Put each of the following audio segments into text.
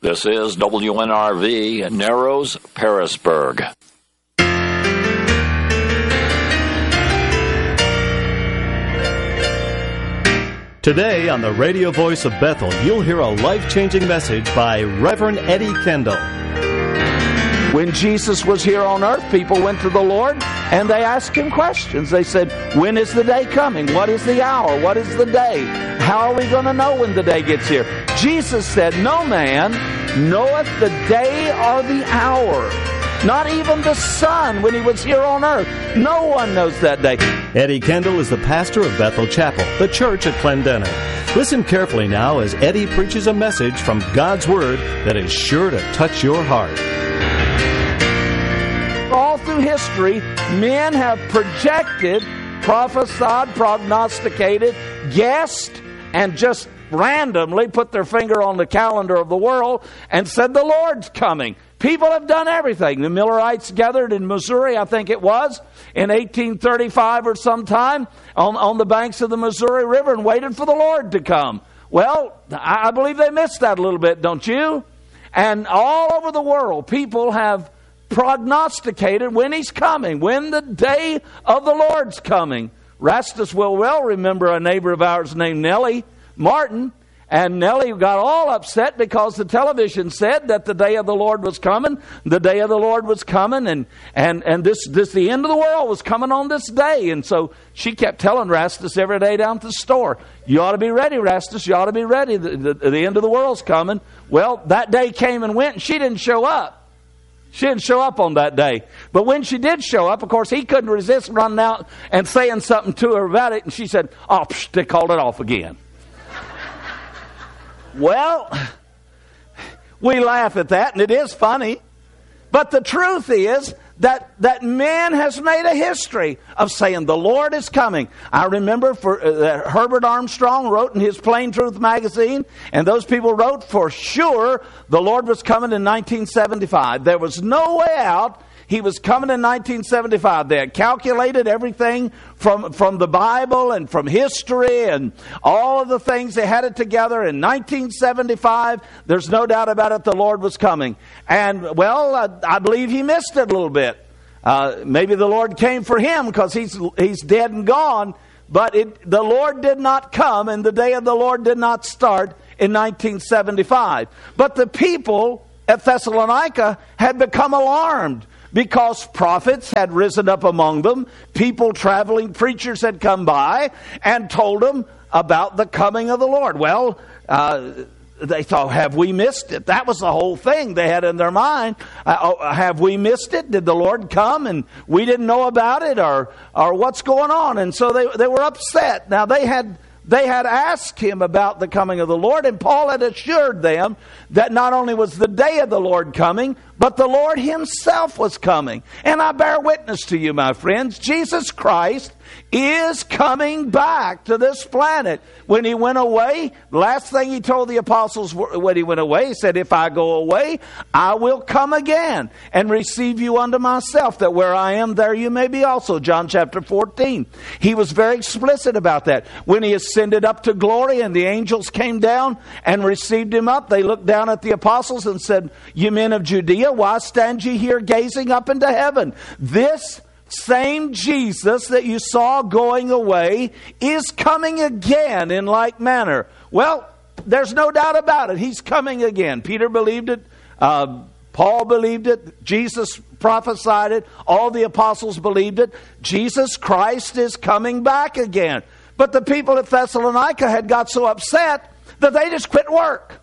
This is WNRV, Narrows, Pearisburg. Today on the Radio Voice of Bethel, you'll hear a life-changing message by Reverend Eddie Kendall. When Jesus was here on earth, people went to the Lord and they asked Him questions. They said, when is the day coming? What is the hour? What is the day? How are we going to know when the day gets here? Jesus said, no man knoweth the day or the hour. Not even the Son when He was here on earth. No one knows that day. Eddie Kendall is the pastor of Bethel Chapel, the church at Clendenin. Listen carefully now as Eddie preaches a message from God's Word that is sure to touch your heart. All through history, men have projected, prophesied, prognosticated, guessed, and just randomly put their finger on the calendar of the world and said the Lord's coming. People have done everything. The Millerites gathered in Missouri, I think it was, in 1835 or sometime on the banks of the Missouri River and waited for the Lord to come. Well, I believe they missed that a little bit, don't you? And all over the world, people have prognosticated when He's coming, when the day of the Lord's coming. Rastus will well remember a neighbor of ours named Nellie Martin. And Nellie got all upset because the television said that the day of the Lord was coming. The day of the Lord was coming, and this the end of the world was coming on this day. And so she kept telling Rastus every day down at the store, you ought to be ready, Rastus, you ought to be ready. The end of the world's coming. Well, that day came and went, and she didn't show up. She didn't show up on that day. But when she did show up, of course, he couldn't resist running out and saying something to her about it. And she said, oh, they called it off again. Well, we laugh at that, and it is funny. But the truth is that man has made a history of saying the Lord is coming. I remember Herbert Armstrong wrote in his Plain Truth magazine, and those people wrote for sure the Lord was coming in 1975. There was no way out. He was coming in 1975. They had calculated everything from the Bible and from history and all of the things. They had it together. In 1975, there's no doubt about it, the Lord was coming. And, well, I believe he missed it a little bit. Maybe the Lord came for him because he's dead and gone. But the Lord did not come, and the day of the Lord did not start in 1975. But the people at Thessalonica had become alarmed, because prophets had risen up among them, people traveling, preachers had come by and told them about the coming of the Lord. Well, they thought, have we missed it? That was the whole thing they had in their mind. Have we missed it? Did the Lord come and we didn't know about it, or what's going on? And so they were upset. Now they had asked him about the coming of the Lord, and Paul had assured them that not only was the day of the Lord coming, but the Lord Himself was coming. And I bear witness to you, my friends, Jesus Christ is coming back to this planet. When He went away, the last thing He told the apostles when He went away, He said, if I go away, I will come again and receive you unto myself, that where I am, there you may be also. John chapter 14. He was very explicit about that. When He ascended up to glory and the angels came down and received Him up, they looked down at the apostles and said, you men of Judea, why stand ye here gazing up into heaven? This same Jesus that you saw going away is coming again in like manner. Well, there's no doubt about it. He's coming again. Peter believed it. Paul believed it. Jesus prophesied it. All the apostles believed it. Jesus Christ is coming back again. But the people at Thessalonica had got so upset that they just quit work.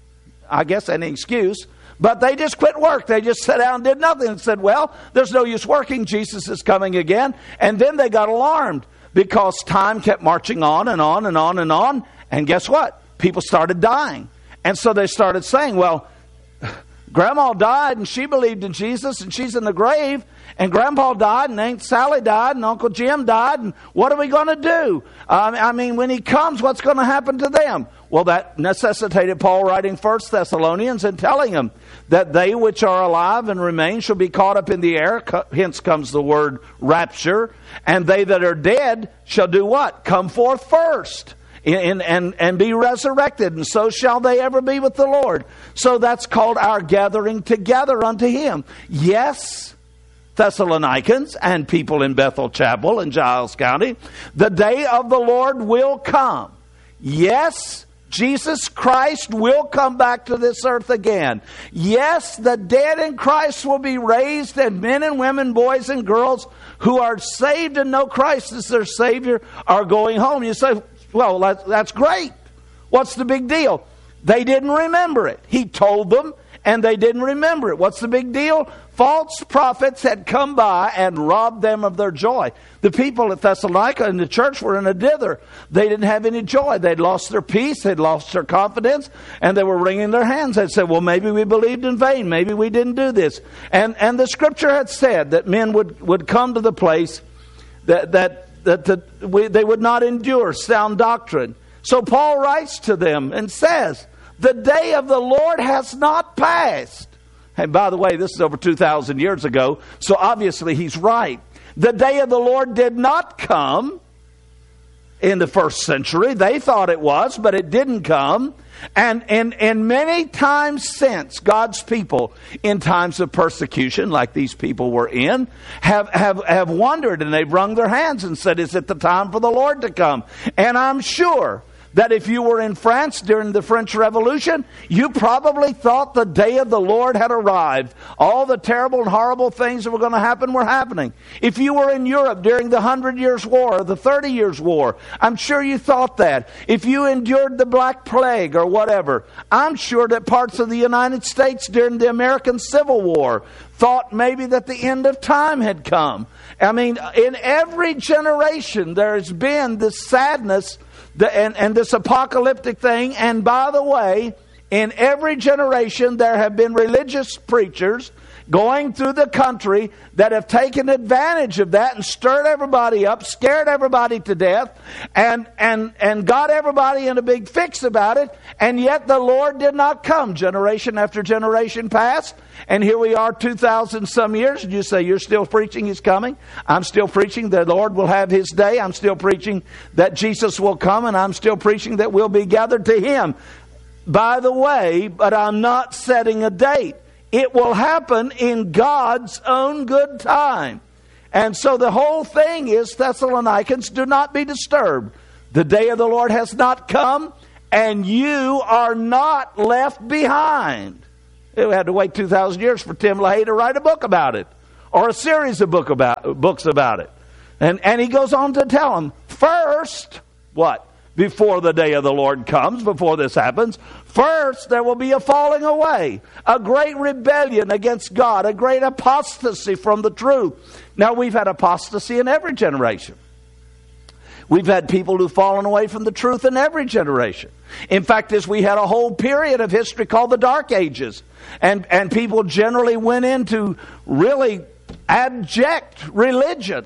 I guess any excuse. But they just quit work. They just sat down and did nothing and said, well, there's no use working. Jesus is coming again. And then they got alarmed because time kept marching on and on and on and on. And guess what? People started dying. And so they started saying, well, Grandma died and she believed in Jesus and she's in the grave. And Grandpa died and Aunt Sally died and Uncle Jim died. And what are we going to do? I mean, when He comes, what's going to happen to them? Well, that necessitated Paul writing 1 Thessalonians and telling them that they which are alive and remain shall be caught up in the air. Hence comes the word rapture. And they that are dead shall do what? Come forth first. and be resurrected, and so shall they ever be with the Lord. So that's called our gathering together unto Him. Yes, Thessalonians and people in Bethel Chapel in Giles County, the day of the Lord will come. Yes, Jesus Christ will come back to this earth again. Yes, the dead in Christ will be raised, and men and women, boys and girls who are saved and know Christ as their Savior are going home. You say, well, that's great. What's the big deal? They didn't remember it. He told them, and they didn't remember it. What's the big deal? False prophets had come by and robbed them of their joy. The people at Thessalonica in the church were in a dither. They didn't have any joy. They'd lost their peace. They'd lost their confidence. And they were wringing their hands. They'd said, well, maybe we believed in vain. Maybe we didn't do this. And the Scripture had said that men would come to the place that they would not endure sound doctrine. So Paul writes to them and says, the day of the Lord has not passed. And by the way, this is over 2,000 years ago, so obviously he's right. The day of the Lord did not come in the first century. They thought it was, but it didn't come. And many times since, God's people, in times of persecution, like these people were in, have wondered, and they've wrung their hands and said, is it the time for the Lord to come? And I'm sure that if you were in France during the French Revolution, you probably thought the day of the Lord had arrived. All the terrible and horrible things that were going to happen were happening. If you were in Europe during the 100 Years' War or the 30 Years' War, I'm sure you thought that. If you endured the Black Plague or whatever, I'm sure that parts of the United States during the American Civil War thought maybe that the end of time had come. I mean, in every generation there has been this sadness and this apocalyptic thing. And by the way, in every generation there have been religious preachers going through the country that have taken advantage of that and stirred everybody up, scared everybody to death, and got everybody in a big fix about it. And yet the Lord did not come. Generation after generation passed, and here we are 2,000 some years, and you say, you're still preaching He's coming? I'm still preaching the Lord will have His day. I'm still preaching that Jesus will come, and I'm still preaching that we'll be gathered to Him. By the way, but I'm not setting a date. It will happen in God's own good time. And so the whole thing is, Thessalonians, do not be disturbed. The day of the Lord has not come, and you are not left behind. We had to wait 2,000 years for Tim LaHaye to write a book about it, or a series of books about it. And he goes on to tell them, first, what? Before the day of the Lord comes, before this happens, first there will be a falling away, a great rebellion against God, a great apostasy from the truth. Now, we've had apostasy in every generation. We've had people who've fallen away from the truth in every generation. In fact, we had a whole period of history called the Dark Ages. And people generally went into really abject religion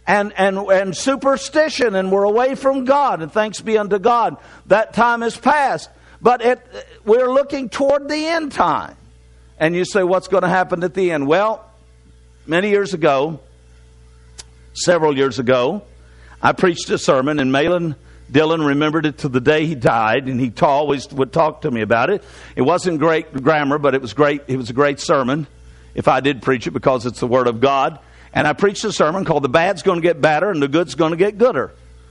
and superstition, and were away from God. And thanks be unto God, that time has passed. But we're looking toward the end time. And you say, what's going to happen at the end? Well, many years ago, several years ago, I preached a sermon, and Malin Dillon remembered it to the day he died, and he always would talk to me about it. It wasn't great grammar, but it was great. It was a great sermon, if I did preach it, because it's the Word of God. And I preached a sermon called "The Bad's Going to Get Badder and the Good's Going to Get Gooder."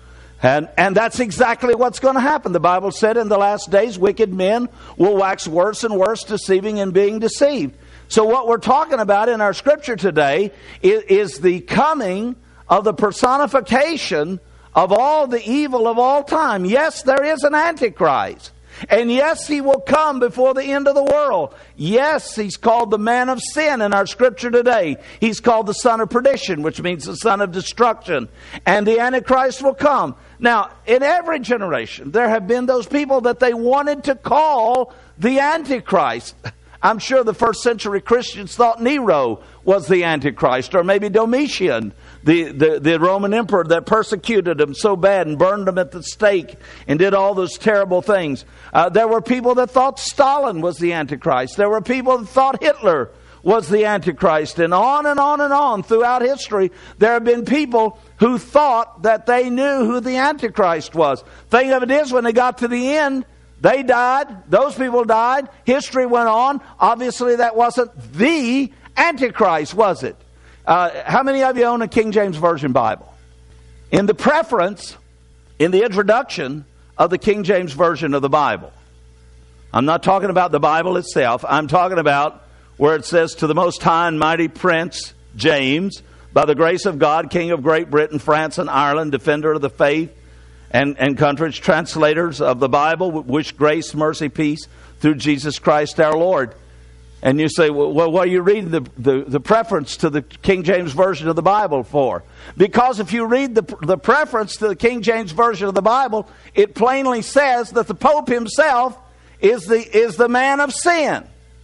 And that's exactly what's going to happen. The Bible said in the last days, wicked men will wax worse and worse, deceiving and being deceived. So what we're talking about in our scripture today is the coming of the personification of all the evil of all time. Yes, there is an Antichrist. And yes, he will come before the end of the world. Yes, he's called the man of sin in our scripture today. He's called the son of perdition, which means the son of destruction. And the Antichrist will come. Now, in every generation, there have been those people that they wanted to call the Antichrist. I'm sure the first century Christians thought Nero was the Antichrist, or maybe Domitian, the Roman emperor that persecuted them so bad and burned them at the stake and did all those terrible things. There were people that thought Stalin was the Antichrist. There were people that thought Hitler was the Antichrist. And on and on and on throughout history, there have been people who thought that they knew who the Antichrist was. Thing of it is, when they got to the end, they died. Those people died. History went on. Obviously, that wasn't the Antichrist, was it? How many of you own a King James Version Bible? In the preference, in the introduction of the King James Version of the Bible, I'm not talking about the Bible itself. I'm talking about where it says, to the most high and mighty Prince James, by the grace of God, King of Great Britain, France, and Ireland, defender of the faith and countries, translators of the Bible, wish grace, mercy, peace through Jesus Christ our Lord. And you say, well, what are you reading the preference to the King James Version of the Bible for? Because if you read the preference to the King James Version of the Bible, it plainly says that the Pope himself is the man of sin.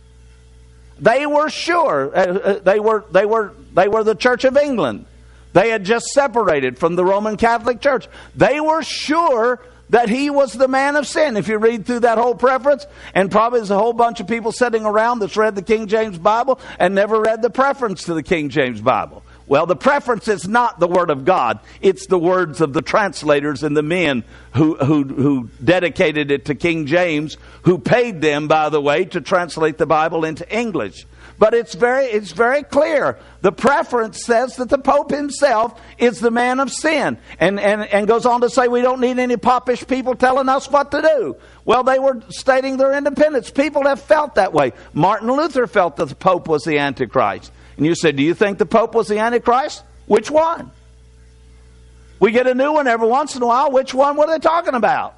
They were sure. They were the Church of England. They had just separated from the Roman Catholic Church. They were sure that he was the man of sin. If you read through that whole preference, and probably there's a whole bunch of people sitting around that's read the King James Bible and never read the preference to the King James Bible. Well, the preference is not the Word of God. It's the words of the translators and the men who dedicated it to King James, who paid them, by the way, to translate the Bible into English. But it's very clear. The preference says that the Pope himself is the man of sin. And goes on to say we don't need any popish people telling us what to do. Well, they were stating their independence. People have felt that way. Martin Luther felt that the Pope was the Antichrist. And you say, do you think the Pope was the Antichrist? Which one? We get a new one every once in a while. Which one were they talking about?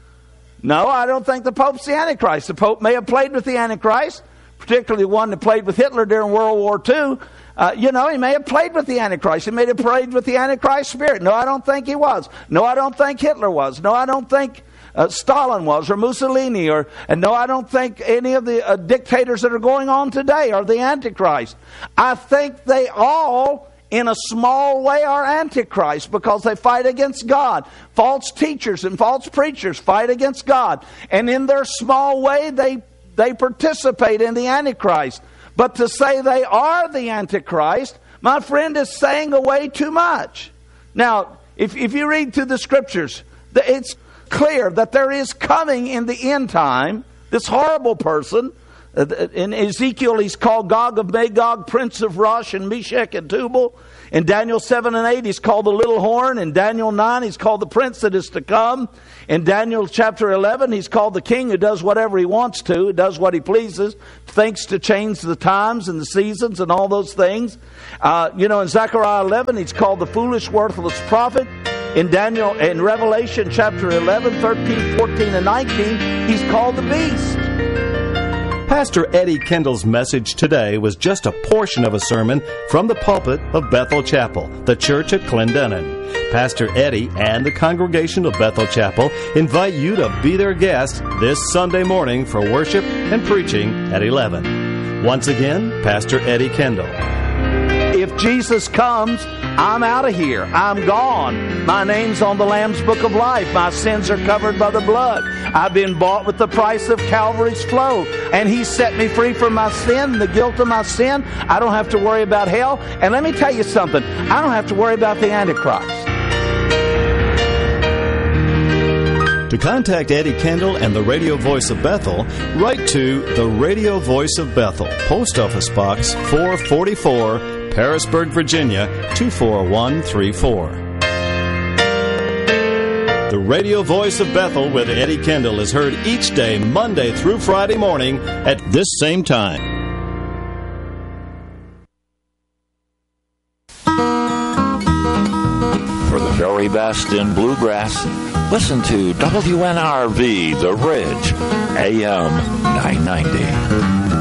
No, I don't think the Pope's the Antichrist. The Pope may have played with the Antichrist, particularly one that played with Hitler during World War II. He may have played with the Antichrist. He may have played with the Antichrist spirit. No, I don't think he was. No, I don't think Hitler was. No, I don't think Stalin was, or Mussolini, and no, I don't think any of the dictators that are going on today are the Antichrist. I think they all, in a small way, are Antichrist because they fight against God. False teachers and false preachers fight against God. And in their small way, they participate in the Antichrist. But to say they are the Antichrist, my friend, is saying away too much. Now, if you read through the Scriptures, it's clear that there is coming in the end time this horrible person. In Ezekiel, he's called Gog of Magog, Prince of Rosh and Meshech and Tubal. In Daniel 7 and 8, he's called the little horn. In Daniel 9, he's called the prince that is to come. In Daniel chapter 11, he's called the king who does whatever he wants to, does what he pleases, thinks to change the times and the seasons and all those things. In Zechariah 11, he's called the foolish, worthless prophet. In Revelation chapter 11, 13, 14, and 19, he's called the beast. Pastor Eddie Kendall's message today was just a portion of a sermon from the pulpit of Bethel Chapel, the church at Clendenin. Pastor Eddie and the congregation of Bethel Chapel invite you to be their guest this Sunday morning for worship and preaching at 11. Once again, Pastor Eddie Kendall. If Jesus comes, I'm out of here. I'm gone. My name's on the Lamb's Book of Life. My sins are covered by the blood. I've been bought with the price of Calvary's flow. And He set me free from my sin, the guilt of my sin. I don't have to worry about hell. And let me tell you something. I don't have to worry about the Antichrist. To contact Eddie Kendall and the Radio Voice of Bethel, write to the Radio Voice of Bethel, Post Office Box 444, Parisburg, Virginia 24134. The Radio Voice of Bethel with Eddie Kendall is heard each day, Monday through Friday morning at this same time. For the very best in bluegrass, listen to WNRV The Ridge, AM 990.